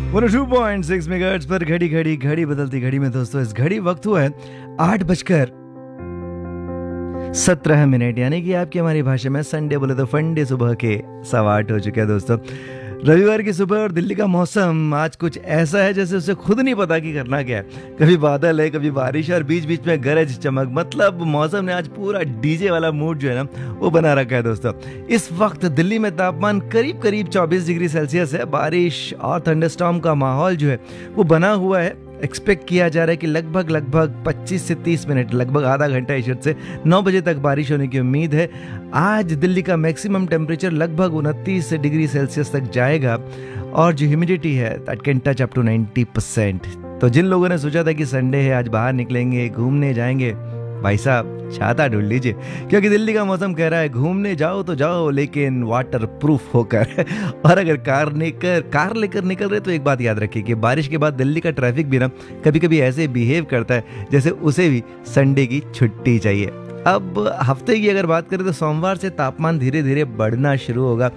102.6 megahertz पर घड़ी बदलती घड़ी में दोस्तों इस घड़ी वक्त हुआ है 8:17 यानी कि आपकी हमारी भाषा में संडे बोले तो फंडे सुबह के 8:15 हो चुके हैं दोस्तों। रविवार की सुबह और दिल्ली का मौसम आज कुछ ऐसा है जैसे उसे खुद नहीं पता कि करना क्या है। कभी बादल है, कभी बारिश और बीच बीच में गरज चमक, मतलब मौसम ने आज पूरा डीजे वाला मूड जो है ना वो बना रखा है दोस्तों। इस वक्त दिल्ली में तापमान करीब 24 डिग्री सेल्सियस है। बारिश और थंडरस्टॉर्म का माहौल जो है वो बना हुआ है। एक्सपेक्ट किया जा रहा है कि लगभग 25 से 30 मिनट, लगभग आधा घंटा इशत से 9 बजे तक बारिश होने की उम्मीद है। आज दिल्ली का मैक्सिमम टेम्परेचर लगभग 29 डिग्री सेल्सियस तक जाएगा और जो ह्यूमिडिटी है that can touch up to 90%। तो जिन लोगों ने सोचा था कि संडे है आज बाहर निकलेंगे, घूमने जाएंगे, भाई साहब छाता ढूंढ लीजिए, क्योंकि दिल्ली का मौसम कह रहा है घूमने जाओ तो जाओ लेकिन वाटर प्रूफ होकर। और अगर कार लेकर निकल रहे तो एक बात याद रखिए कि बारिश के बाद दिल्ली का ट्रैफिक भी ना कभी कभी ऐसे बिहेव करता है जैसे उसे भी संडे की छुट्टी चाहिए। अब हफ्ते की अगर बात करें तो सोमवार से तापमान धीरे धीरे बढ़ना शुरू होगा।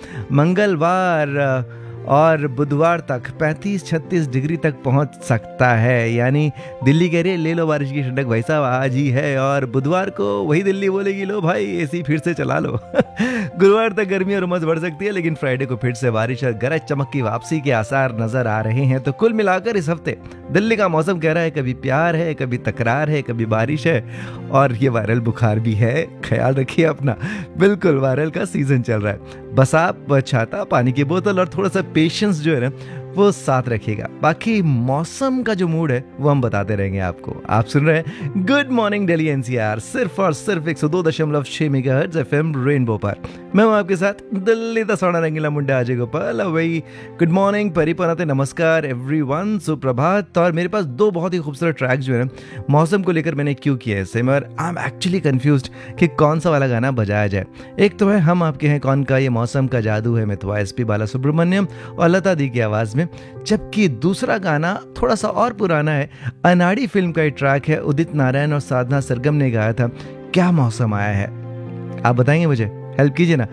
मंगलवार और बुधवार तक 35-36 डिग्री तक पहुंच सकता है। यानी दिल्ली कह रही है ले लो बारिश की ठंडक भाई साहब आज ही है, और बुधवार को वही दिल्ली बोलेगी लो भाई एसी फिर से चला लो। गुरुवार तक गर्मी और उमस बढ़ सकती है, लेकिन फ्राइडे को फिर से बारिश और गरज चमक की वापसी के आसार नजर आ रहे हैं। तो कुल मिलाकर इस हफ्ते दिल्ली का मौसम कह रहा है कभी प्यार है, कभी तकरार है, कभी बारिश है और ये वायरल बुखार भी है। ख्याल रखिए अपना, बिल्कुल वायरल का सीजन चल रहा है। बस आप छाता, पानी की बोतल और थोड़ा सा पेशेंस जो है ना वो साथ रखिएगा। बाकी मौसम का जो मूड है वो हम बताते रहेंगे आपको। आप सुन रहे हैं गुड मॉर्निंग दिल्ली एनसीआर सिर्फ और सिर्फ 102.6 मेगाहर्ट्ज एफएम रेनबो पर। मैं हूं आपके साथ दिल्ली दा सोना रंगीला मुंडा अजय गोपाल। वही गुड मॉर्निंग, परिपनाते नमस्कार एवरीवन, सुप्रभात। और मेरे पास दो बहुत ही खूबसूरत ट्रैक जो है ना मौसम को लेकर मैंने क्यों किया है इसे, मगर आई एम एक्चुअली कंफ्यूज्ड कि कौन सा वाला गाना बजाया जाए। एक तो है हम आपके हैं कौन का ये मौसम का जादू है मितवा एसपी बालासुब्रमण्यम और लता दी की आवाज में, जबकि दूसरा गाना थोड़ा सा और पुराना है, अनाड़ी फिल्म का एक ट्रैक है, उदित नारायण और साधना सरगम ने गाया था, क्या मौसम आया है। आप बताएंगे मुझे, हेल्प कीजिए ना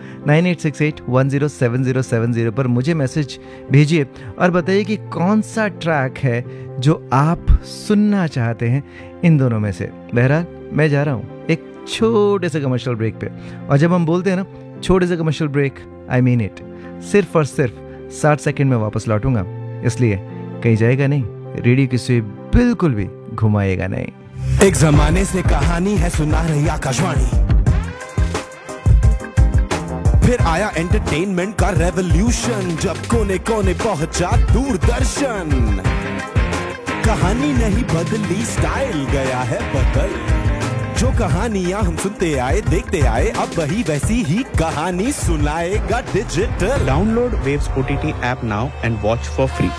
9868107070 पर मुझे मैसेज भेजिए और बताइए कि कौन सा ट्रैक है जो आप सुनना चाहते हैं इन दोनों में से। बहरहाल मैं जा रहा हूँ एक छोटे से कमर्शियल ब्रेक पे, और जब हम बोलते हैं ना छोटे से commercial break, I mean it. सिर्फ और सिर्फ 60 सेकंड में वापस लौटूंगा, इसलिए कहीं जाएगा नहीं, रेडियो की स्वीप बिल्कुल भी घुमाएगा नहीं। एक जमाने से कहानी है सुना रही आकाशवाणी, फिर आया एंटरटेनमेंट का रेवोल्यूशन, जब कोने कोने पहुंचा दूरदर्शन। कहानी नहीं बदली, स्टाइल गया है बदल, जो कहानियां हम सुनते आए देखते आए अब वही वैसी ही कहानी सुनाएगा digital. Download Waves OTT app now and watch for free.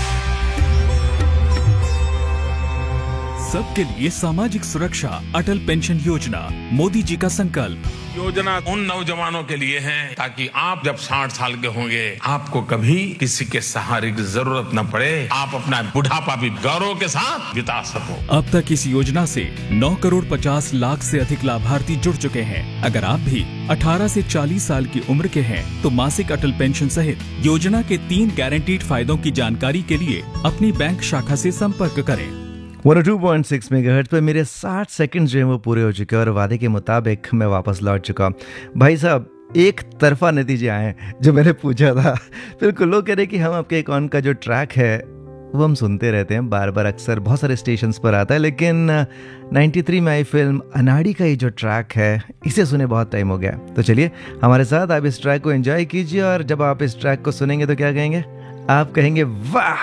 सबके लिए सामाजिक सुरक्षा, अटल पेंशन योजना, मोदी जी का संकल्प। योजना उन नौजवानों के लिए है ताकि आप जब 60 साल के होंगे आपको कभी किसी के सहारे की जरूरत न पड़े, आप अपना बुढ़ापा भी गौरव के साथ बिता सको। अब तक इस योजना से 9,50,00,000 से अधिक लाभार्थी जुड़ चुके हैं। अगर आप भी 18 से 40 साल की उम्र के हैं तो मासिक अटल पेंशन सहित योजना के 3 गारंटीड फायदों की जानकारी के लिए अपनी बैंक शाखा से संपर्क करें। 102.6 मेगाहर्ट्ज पर मेरे 60 सेकंड जो है वो पूरे हो चुके हैं और वादे के मुताबिक मैं वापस लौट चुका हूँ। भाई साहब एक तरफा नतीजे आए हैं जो मैंने पूछा था। बिल्कुल लोग कह रहे कि हम आपके कौन का जो ट्रैक है वो हम सुनते रहते हैं बार बार, अक्सर बहुत सारे स्टेशंस पर आता है, लेकिन 93 में आई फिल्म अनाड़ी का ये जो ट्रैक है इसे सुने बहुत टाइम हो गया। तो चलिए हमारे साथ आप इस ट्रैक को एंजॉय कीजिए, और जब आप इस ट्रैक को सुनेंगे तो क्या कहेंगे, आप कहेंगे वाह